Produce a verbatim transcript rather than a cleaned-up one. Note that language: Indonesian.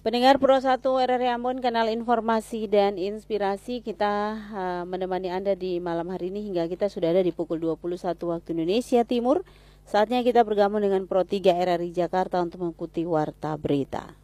Pendengar Pro satu R R I Ambon, kanal informasi dan inspirasi, kita uh, menemani Anda di malam hari ini hingga kita sudah ada di pukul dua puluh satu waktu Indonesia Timur. Saatnya kita bergabung dengan Pro tiga R R I Jakarta untuk mengikuti Warta Berita.